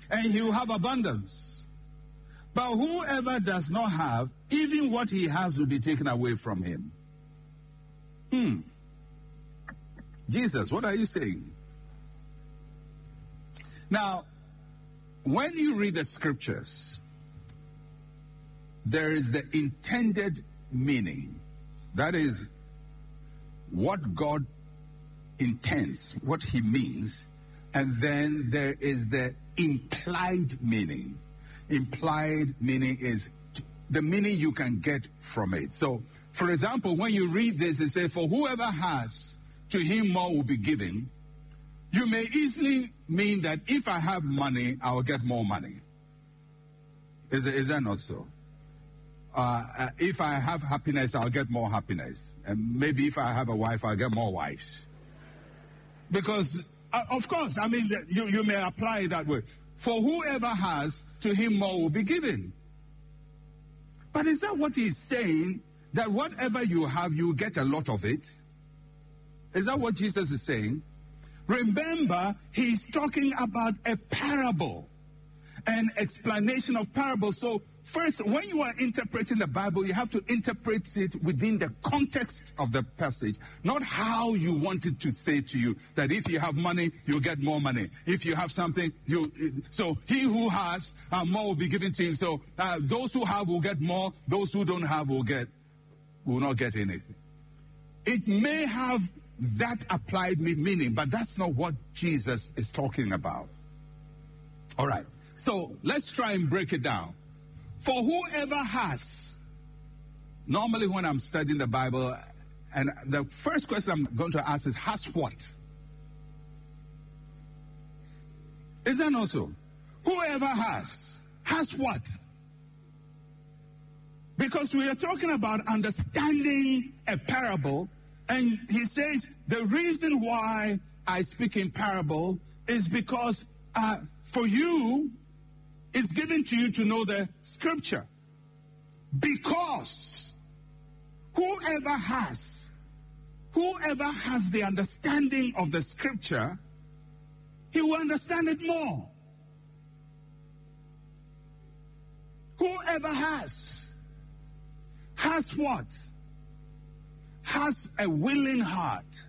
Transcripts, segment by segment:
and he will have abundance. But whoever does not have, even what he has will be taken away from him. Jesus, what are you saying? Now, when you read the scriptures, there is the intended meaning. That is what God intends, what he means, and then there is the implied meaning. Implied meaning is the meaning you can get from it. So, for example, when you read this, it says, for whoever has, to him more will be given. You may easily mean that if I have money, I will get more money. Is that not so? If I have happiness, I'll get more happiness. And maybe if I have a wife, I'll get more wives. Because, of course, I mean, you may apply it that way. For whoever has, to him more will be given. But is that what he's saying? That whatever you have, you get a lot of it? Is that what Jesus is saying? Remember, he's talking about a parable, an explanation of parables. So first, when you are interpreting the Bible, you have to interpret it within the context of the passage, not how you want it to say to you that if you have money, you'll get more money. If you have something, so he who has, more will be given to him. So those who have will get more, those who don't have will not get anything. It may have that applied meaning, but that's not what Jesus is talking about. All right, so let's try and break it down. For whoever has, normally when I'm studying the Bible, and the first question I'm going to ask is, has what? Is that not so? Whoever has what? Because we are talking about understanding a parable, and he says the reason why I speak in parable is because for you, it's given to you to know the scripture. Because whoever has the understanding of the scripture, he will understand it more. Whoever has what? Has a willing heart.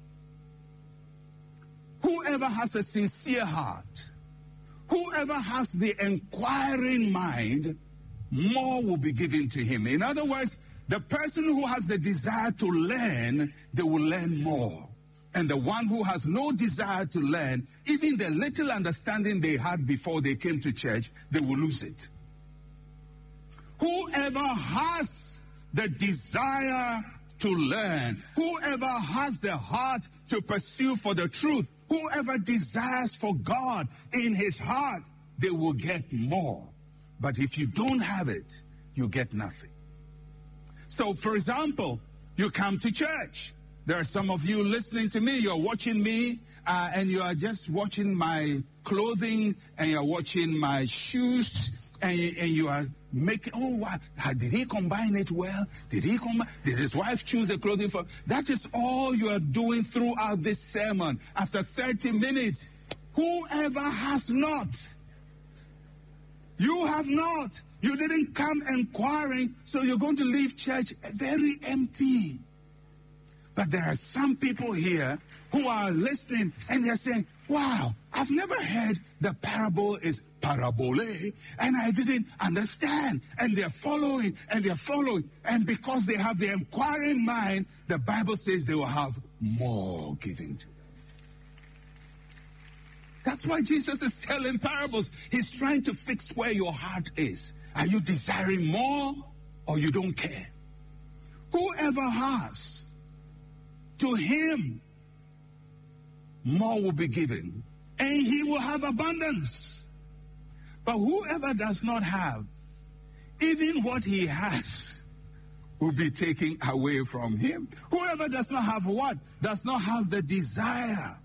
Whoever has a sincere heart. Whoever has the inquiring mind, more will be given to him. In other words, the person who has the desire to learn, they will learn more. And the one who has no desire to learn, even the little understanding they had before they came to church, they will lose it. Whoever has the desire to learn, whoever has the heart to pursue for the truth, whoever desires for God in his heart, they will get more. But if you don't have it, you get nothing. So, for example, you come to church. There are some of you listening to me, you're watching me, and you are just watching my clothing, and you're watching my shoes, and you are making, oh, wow, did he combine it well? Did his wife choose the clothing for? That is all you are doing throughout this sermon. After 30 minutes, whoever has not, you have not. You didn't come inquiring, so you're going to leave church very empty. But there are some people here who are listening and they're saying, wow, I've never heard the parable is parabole, and I didn't understand. And they're following, and they're following. And because they have the inquiring mind, the Bible says they will have more given to them. That's why Jesus is telling parables. He's trying to fix where your heart is. Are you desiring more, or you don't care? Whoever has, to him more will be given, and he will have abundance. But whoever does not have, even what he has will be taken away from him. Whoever does not have what? Does not have the desire,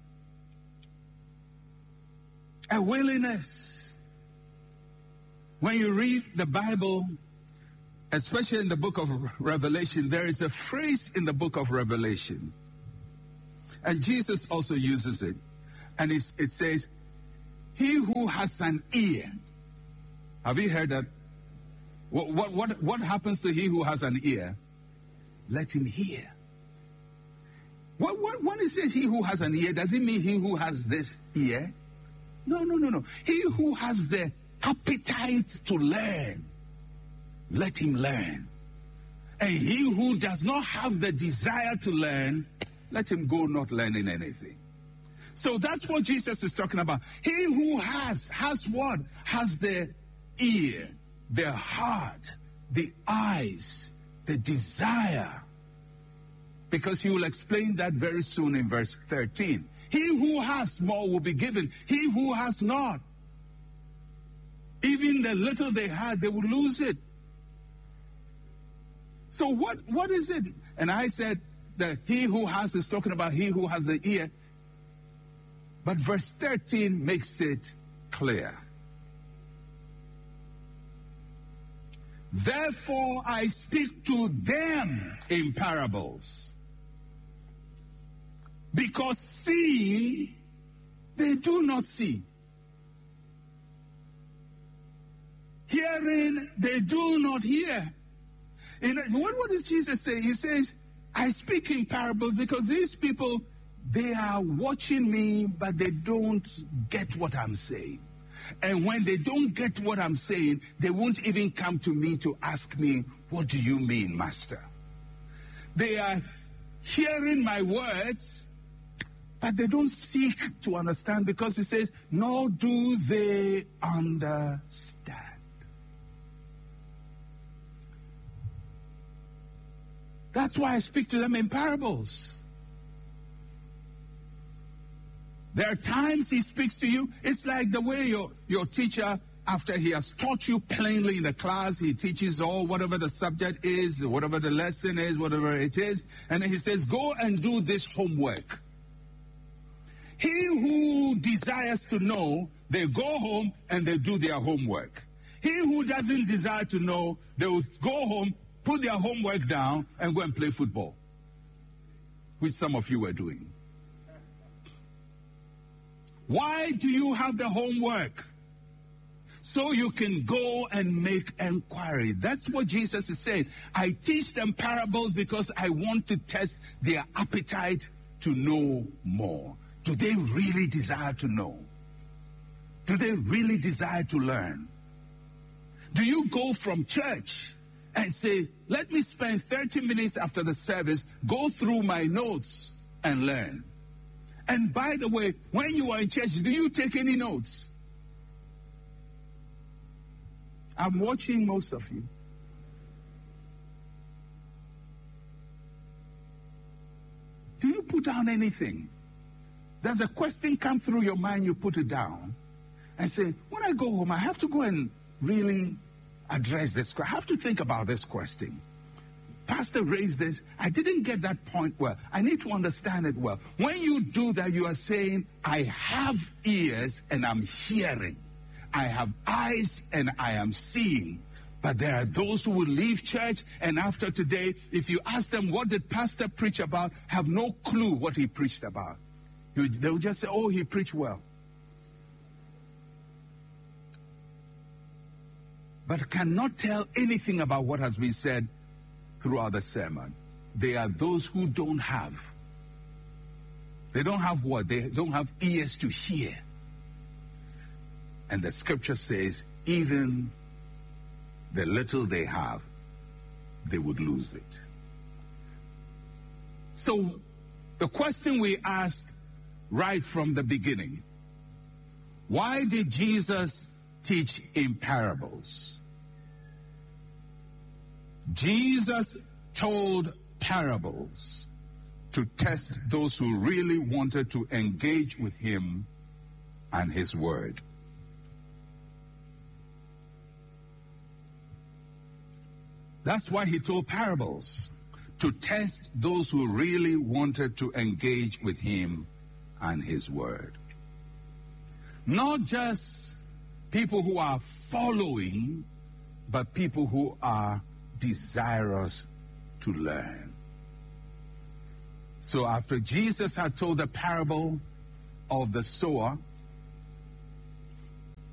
a willingness. When you read the Bible, especially in the book of Revelation, there is a phrase in the book of Revelation, and Jesus also uses it, and it says, he who has an ear. Have you heard that? What happens to he who has an ear? Let him hear. When it says he who has an ear, does it mean he who has this ear? No. He who has the appetite to learn, let him learn. And he who does not have the desire to learn, let him go not learning anything. So that's what Jesus is talking about. He who has what? Has the ear, the heart, the eyes, the desire. Because he will explain that very soon in verse 13. He who has more will be given. He who has not, even the little they had, they will lose it. So what is it? And I said that he who has is talking about he who has the ear. But verse 13 makes it clear. Therefore I speak to them in parables, because seeing they do not see, hearing they do not hear. And what does Jesus say? He says, I speak in parables because these people, they are watching me, but they don't get what I'm saying. And when they don't get what I'm saying, they won't even come to me to ask me, what do you mean, Master? They are hearing my words, but they don't seek to understand, because it says, nor do they understand. That's why I speak to them in parables. There are times he speaks to you. It's like the way your teacher, after he has taught you plainly in the class, he teaches all whatever the subject is, whatever the lesson is, whatever it is. And then he says, go and do this homework. He who desires to know, they go home and they do their homework. He who doesn't desire to know, they will go home, put their homework down, and go and play football, which some of you were doing. Why do you have the homework? So you can go and make inquiry. That's what Jesus is saying. I teach them parables because I want to test their appetite to know more. Do they really desire to know? Do they really desire to learn? Do you go from church and say, let me spend 30 minutes after the service, go through my notes and learn? And by the way, when you are in church, do you take any notes? I'm watching most of you. Do you put down anything? Does a question come through your mind, you put it down and say, when I go home, I have to go and really address this. I have to think about this question. Pastor raised this. I didn't get that point well. I need to understand it well. When you do that, you are saying, I have ears and I'm hearing. I have eyes and I am seeing. But there are those who will leave church, and after today, if you ask them, what did Pastor preach about, have no clue what he preached about. They will just say, oh, he preached well. But cannot tell anything about what has been said throughout the sermon. They are those who don't have. They don't have what? They don't have ears to hear. And the scripture says, even the little they have, they would lose it. So the question we asked right from the beginning, why did Jesus teach in parables? Jesus told parables to test those who really wanted to engage with him and his word. That's why he told parables, to test those who really wanted to engage with him and his word. Not just people who are following, but people who are desirous to learn. So after Jesus had told the parable of the sower,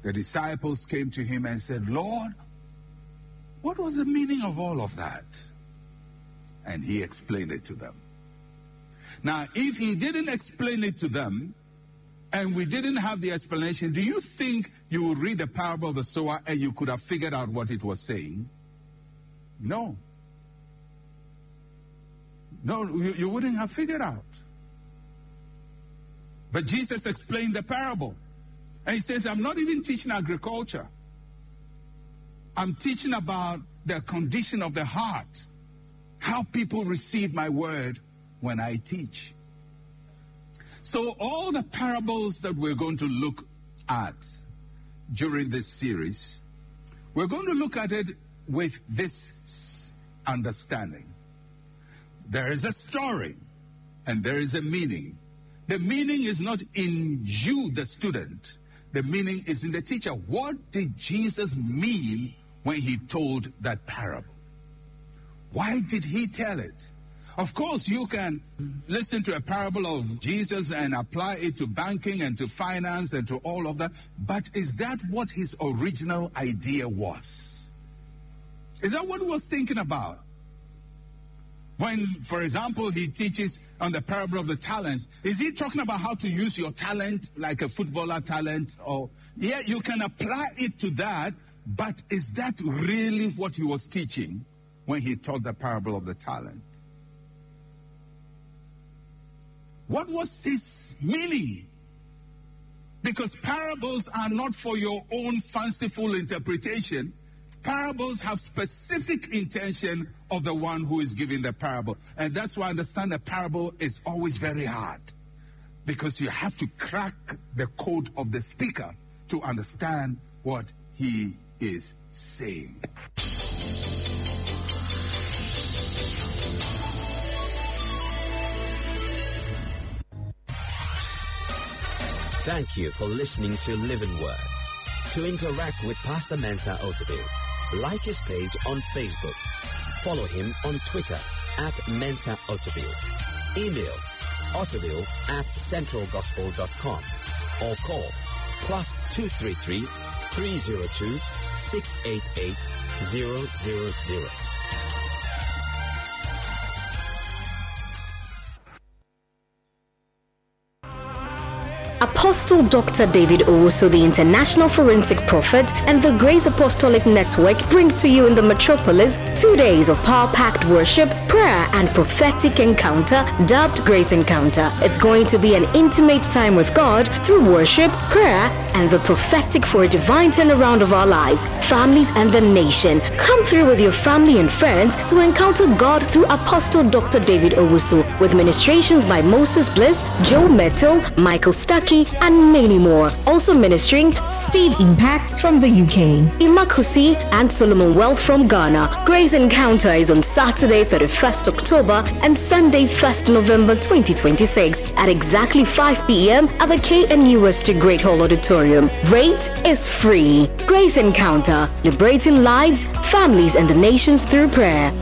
The disciples came to him and said, Lord, what was the meaning of all of that? And he explained it to them. Now, if he didn't explain it to them, and we didn't have the explanation, do you think you would read the parable of the sower and you could have figured out what it was saying? No. No, you wouldn't have figured out. But Jesus explained the parable. And he says, I'm not even teaching agriculture. I'm teaching about the condition of the heart. How people receive my word when I teach. So all the parables that we're going to look at during this series, we're going to look at it with this understanding. There is a story and there is a meaning. The meaning is not in you, the student. The meaning is in the teacher. What did Jesus mean when he told that parable? Why did he tell it? Of course, you can listen to a parable of Jesus and apply it to banking and to finance and to all of that. But is that what his original idea was? Is that what he was thinking about? When, for example, he teaches on the parable of the talents, is he talking about how to use your talent like a footballer talent? Or, yeah, you can apply it to that, but is that really what he was teaching when he taught the parable of the talent? What was his meaning? Because parables are not for your own fanciful interpretation. Parables have specific intention of the one who is giving the parable. And that's why I understand a parable is always very hard. Because you have to crack the code of the speaker to understand what he is saying. Thank you for listening to Living Word. To interact with Pastor Mensa Otabil, like his page on Facebook. Follow him on Twitter @Mensa Otabil. Email otabil@centralgospel.com or call +233 302 688 000. Apostle Dr. David Owusu, the international forensic prophet, and the Grace Apostolic Network bring to you in the metropolis 2 days of power-packed worship, prayer, and prophetic encounter dubbed Grace Encounter. It's going to be an intimate time with God through worship, prayer, and the prophetic for a divine turnaround of our lives, families, and the nation. Come through with your family and friends to encounter God through Apostle Dr. David Owusu with ministrations by Moses Bliss, Joe Mettle, Michael Stuckey, and many more. Also ministering Steve Impact from the UK, Imakusi, and Solomon Wealth from Ghana. Grace Encounter is on Saturday 31st October and Sunday 1st November 2026 at exactly 5 p.m. at the KNUST Great Hall Auditorium. Rate is free. Grace Encounter, liberating lives, families, and the nations through prayer.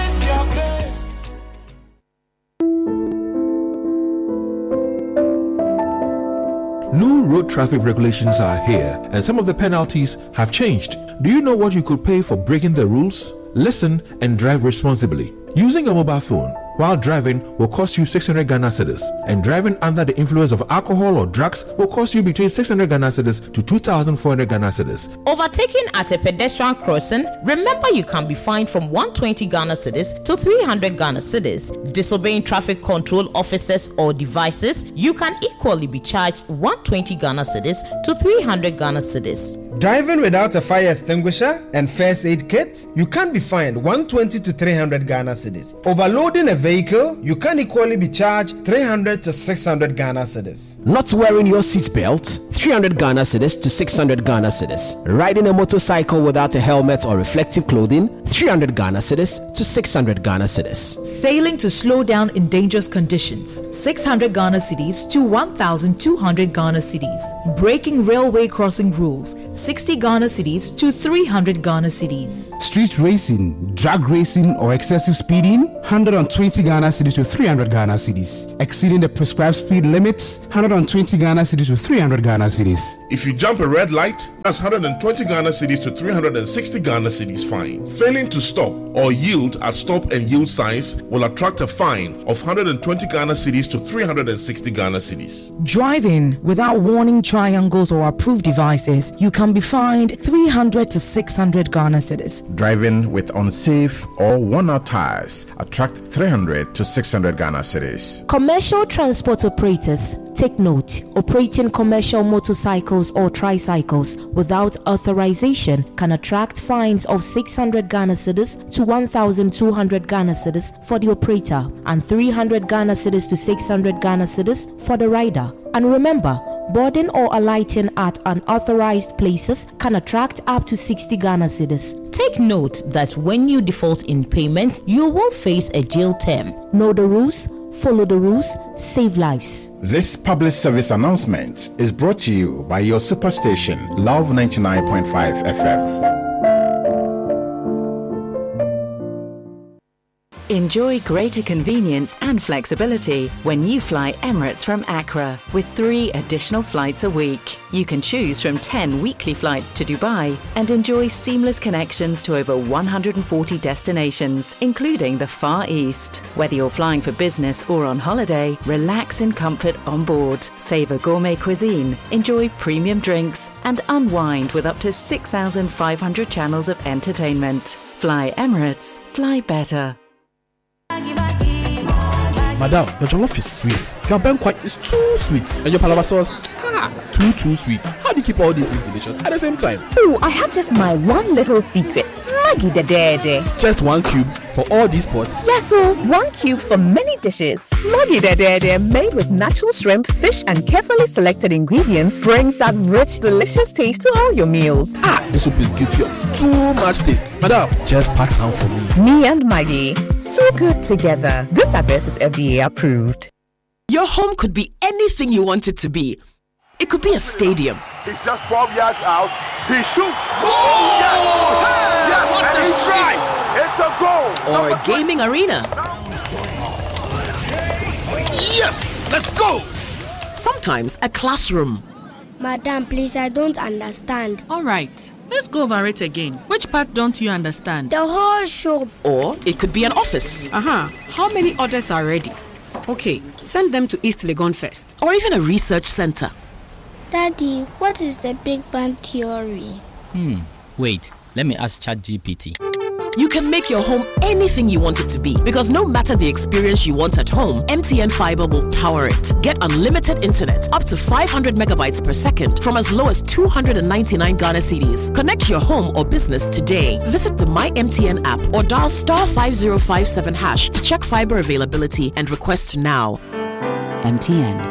New road traffic regulations are here, and some of the penalties have changed. Do you know what you could pay for breaking the rules? Listen and drive responsibly. Using a mobile phone while driving will cost you 600 Ghana cedis, and driving under the influence of alcohol or drugs will cost you between 600 Ghana cedis to 2,400 Ghana cedis. Overtaking at a pedestrian crossing, remember you can be fined from 120 Ghana cedis to 300 Ghana cedis. Disobeying traffic control officers or devices, you can equally be charged 120 Ghana cedis to 300 Ghana cedis. Driving without a fire extinguisher and first aid kit, you can be fined 120 to 300 Ghana cedis. Overloading a vehicle, you can equally be charged 300 to 600 Ghana cedis. Not wearing your seatbelt, 300 Ghana cedis to 600 Ghana cedis. Riding a motorcycle without a helmet or reflective clothing, 300 Ghana cedis to 600 Ghana cedis. Failing to slow down in dangerous conditions, 600 Ghana cedis to 1,200 Ghana cedis. Breaking railway crossing rules, 60 Ghana cedis to 300 Ghana cedis. Street racing, drag racing or excessive speeding, 120 Ghana cedis to 300 Ghana cedis. Exceeding the prescribed speed limits, 120 Ghana cedis to 300 Ghana cedis. If you jump a red light, that's 120 Ghana cedis to 360 Ghana cedis fine. Failing to stop or yield at stop and yield signs will attract a fine of 120 Ghana cedis to 360 Ghana cedis. Driving without warning triangles or approved devices, you can be fined 300 to 600 Ghana cedis. Driving with unsafe or worn-out tires attract 300 to 600 Ghana cedis. Commercial transport operators, take note, operating commercial motorcycles or tricycles without authorization can attract fines of 600 Ghana cedis to 1,200 Ghana cedis for the operator and 300 Ghana cedis to 600 Ghana cedis for the rider. And remember, boarding or alighting at unauthorized places can attract up to 60 Ghana cedis. Take note that when you default in payment, you will face a jail term. Know the rules, follow the rules, save lives. This public service announcement is brought to you by your superstation, Love 99.5 FM. Enjoy greater convenience and flexibility when you fly Emirates from Accra with 3 additional flights a week. You can choose from 10 weekly flights to Dubai and enjoy seamless connections to over 140 destinations, including the Far East. Whether you're flying for business or on holiday, relax in comfort on board, savor gourmet cuisine, enjoy premium drinks, and unwind with up to 6,500 channels of entertainment. Fly Emirates, fly better. Madam, the jollof is sweet. Your banquet is too sweet. And your palava sauce, too sweet. How do you keep all these meats delicious at the same time? Oh, I have just my one little secret. Maggi the Dede. Just 1 cube for all these pots? Yes, so 1 cube for many dishes. Maggi the Dede, made with natural shrimp, fish, and carefully selected ingredients, brings that rich, delicious taste to all your meals. The soup is good too. Too much taste. Madam, just pack some for me. Me and Maggi, so good together. This advert is FDA approved. Your home could be anything you want it to be. It could be a stadium. He's just 12 yards out. He shoots. Oh! Yes! Hey! Yes! What a strike! It's a goal. Or a gaming arena. Yes! Let's go! Sometimes a classroom. Madam, please, I don't understand. All right. Let's go over it again. Which part don't you understand? The whole show. Or it could be an office. How many orders are ready? Okay, send them to East Legon first. Or even a research center. Daddy, what is the Big Bang Theory? Wait, let me ask ChatGPT. You can make your home anything you want it to be, because no matter the experience you want at home, MTN Fiber will power it. Get unlimited internet up to 500 megabytes per second from as low as 299 Ghana cedis. Connect your home or business today. Visit the My MTN app or dial *5057# to check fiber availability and request now. MTN.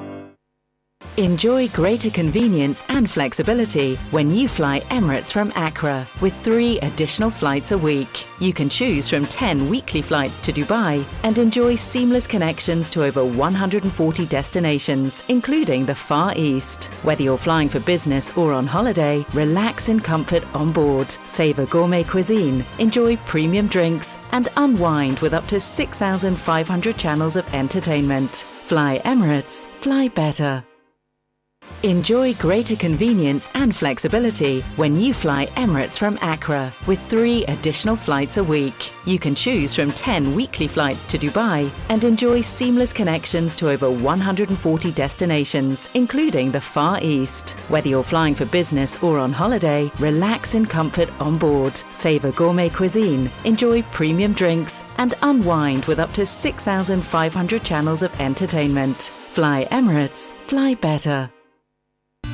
Enjoy greater convenience and flexibility when you fly Emirates from Accra with 3 additional flights a week. You can choose from 10 weekly flights to Dubai and enjoy seamless connections to over 140 destinations, including the Far East. Whether you're flying for business or on holiday, relax in comfort on board, savor gourmet cuisine, enjoy premium drinks, and unwind with up to 6,500 channels of entertainment. Fly Emirates, fly better. Enjoy greater convenience and flexibility when you fly Emirates from Accra with 3 additional flights a week. You can choose from 10 weekly flights to Dubai and enjoy seamless connections to over 140 destinations, including the Far East. Whether you're flying for business or on holiday, relax in comfort on board, savor gourmet cuisine, enjoy premium drinks, and unwind with up to 6,500 channels of entertainment. Fly Emirates, fly better.